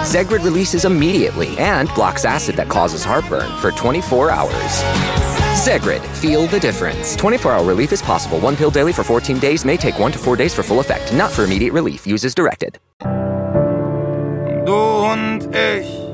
Zegrid releases immediately and blocks acid that causes heartburn for 24 hours. Zegrid, feel the difference. 24-hour relief is possible. One pill daily for 14 days may take 1 to 4 days for full effect. Not for immediate relief. Use as directed. Du und ich